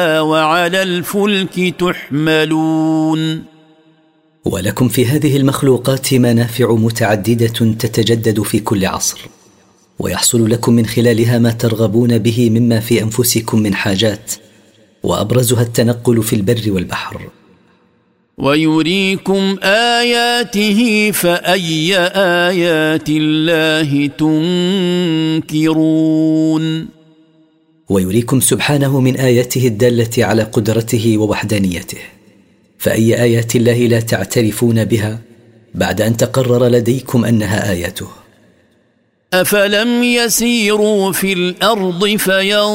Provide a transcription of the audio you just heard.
وعلى الفلك تحملون. ولكم في هذه المخلوقات منافع متعددة تتجدد في كل عصر، ويحصل لكم من خلالها ما ترغبون به مما في أنفسكم من حاجات، وأبرزها التنقل في البر والبحر. ويريكم آياته فأي آيات الله تنكرون. ويريكم سبحانه من آياته الدالة على قدرته ووحدانيته، فأي آيات الله لا تعترفون بها بعد أن تقرر لديكم أنها آياته؟ أفلم يسيروا في الأرض